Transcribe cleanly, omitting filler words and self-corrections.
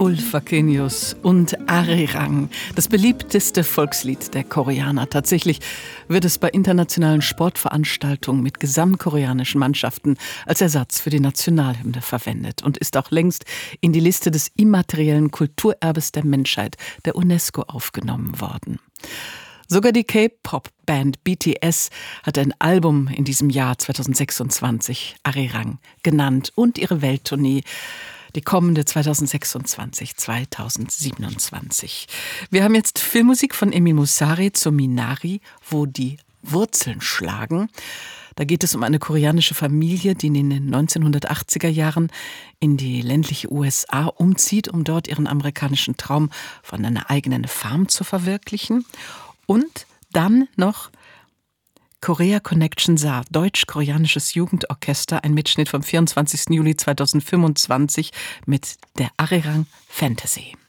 Ulf Wakenius und Arirang, das beliebteste Volkslied der Koreaner. Tatsächlich wird es bei internationalen Sportveranstaltungen mit gesamtkoreanischen Mannschaften als Ersatz für die Nationalhymne verwendet und ist auch längst in die Liste des immateriellen Kulturerbes der Menschheit der UNESCO aufgenommen worden. Sogar die K-Pop-Band BTS hat ein Album in diesem Jahr 2026, Arirang, genannt und ihre Welttournee, die kommende 2026, 2027. Wir haben jetzt Filmmusik von Emil Musari zu Minari, wo die Wurzeln schlagen. Da geht es um eine koreanische Familie, die in den 1980er Jahren in die ländliche USA umzieht, um dort ihren amerikanischen Traum von einer eigenen Farm zu verwirklichen. Und dann noch Korea Connection Saar, deutsch-koreanisches Jugendorchester, ein Mitschnitt vom 24. Juli 2025 mit der Arirang Fantasy.